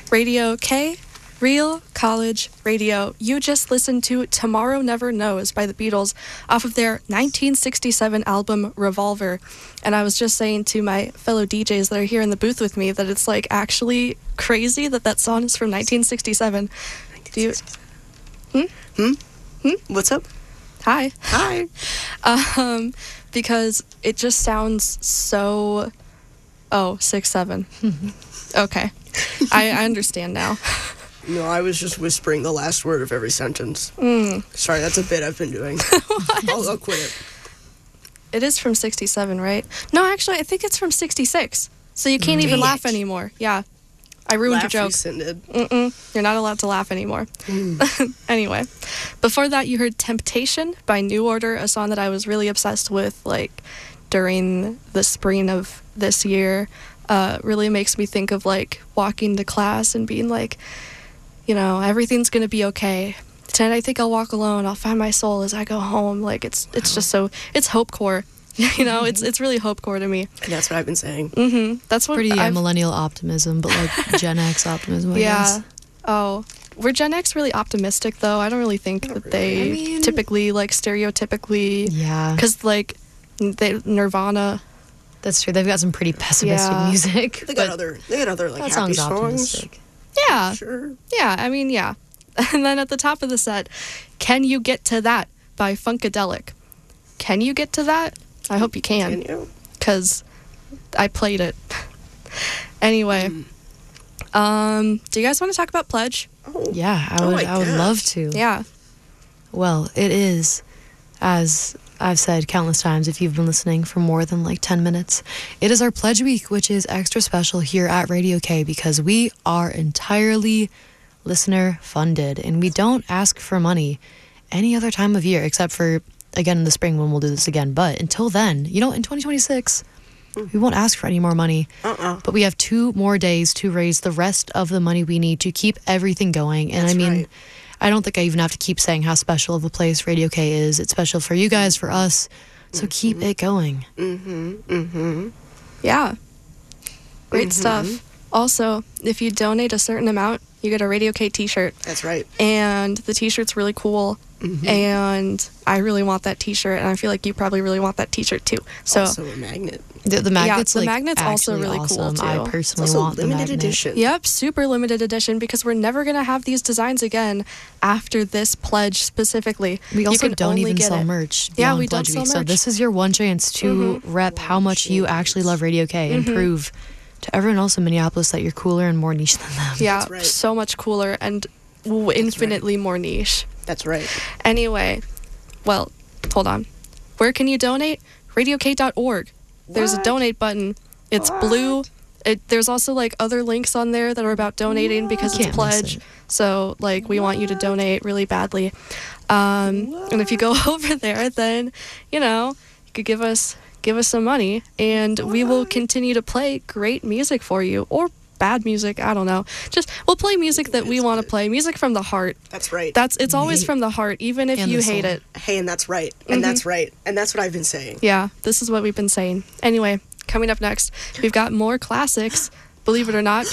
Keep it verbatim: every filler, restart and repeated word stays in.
Radio K, Real College Radio. You just listened to Tomorrow Never Knows by the Beatles off of their nineteen sixty-seven album Revolver. And I was just saying to my fellow D Js that are here in the booth with me that it's like actually crazy that that song is from nineteen sixty-seven. Do you... Hmm? Hmm? Hmm? What's up? Hi. Hi. Um, because it just sounds so... Oh, six, seven. Okay. I, I understand now. No, I was just whispering the last word of every sentence. Mm. Sorry, that's a bit I've been doing. I'll, I'll quit it. It is from sixty-seven, right? No, actually, I think it's from sixty-six. So you can't even Dang laugh it. anymore. Yeah. I ruined Laugh your joke. rescinded. Mm-mm. You're not allowed to laugh anymore. Mm. Anyway, before that, you heard Temptation by New Order, a song that I was really obsessed with, like, during the spring of this year. Uh, really makes me think of, like, walking to class and being like, you know, everything's gonna be okay. Tonight I think I'll walk alone. I'll find my soul as I go home. Like, it's it's just so, it's hopecore. You know, it's it's really hopecore to me. That's what I've been saying. Mm-hmm. That's what Pretty uh, I've... millennial optimism, but like Gen X optimism, I Yeah. guess. Oh. Were Gen X really optimistic, though? I don't really think Not that they really. I mean- typically, like, stereotypically... Yeah. Because, like, they, Nirvana... That's true. They've got some pretty pessimistic Yeah. music. They got but other, they got other like that happy song's songs. optimistic. Yeah. Sure. Yeah, I mean, yeah. And then at the top of the set, Can You Get to That by Funkadelic. Can you get to that? I hope you Can can. you? Because I played it. Anyway. Mm. Um, do you guys want to talk about Pledge? Oh. Yeah, I Oh, would. I I would guess. love to. Yeah. Well, it is, as I've said countless times, if you've been listening for more than like ten minutes, it is our Pledge Week, which is extra special here at Radio K because we are entirely listener funded and we don't ask for money any other time of year except for, again, in the spring when we'll do this again. But until then, you know, in twenty twenty-six, we won't ask for any more money. Uh-uh. But we have two more days to raise the rest of the money we need to keep everything going. And That's I mean, right. I don't think I even have to keep saying how special of a place Radio K is. It's special for you guys, for us. So keep it going. Mm-hmm. Mm-hmm. Yeah. Great Mhm. stuff. Also, if you donate a certain amount, you get a Radio K t-shirt. That's right. And the t-shirt's really cool. Mhm. And I really want that t-shirt. And I feel like you probably really want that t-shirt too. So, Also a magnet. The, the magnet's the like magnet's also actually really cool, awesome. too. I It's It's personally also want the limited magnet. edition. yep, super limited edition because we're never going to have these designs again after this pledge specifically. We You also can don't only even get sell it. merch. Yeah, beyond we don't Pledge sell Week. So merch. this is your one chance to Mhm. rep how much you actually love Radio K and Mhm. prove to everyone else in Minneapolis that you're cooler and more niche than them. Yeah, That's right. so much cooler and w- infinitely more niche. That's right. Anyway, well, hold on. Where can you donate? radio k dot org. There's a What? donate button. It's blue. It, there's also like other links on there that are about donating because it's Can't miss pledge. it. So like we want you to donate really badly. Um, and if you go over there, then you know you could give us give us some money, and we will continue to play great music for you or bad music. I don't know. Just we'll play music that we want to play. Music from the heart. That's right. That's it's always from the heart, even if And you the hate soul. it. Hey, and that's right. And that's right. And that's what I've been saying. Yeah, this is what we've been saying. Anyway, coming up next, we've got more classics, believe it or not.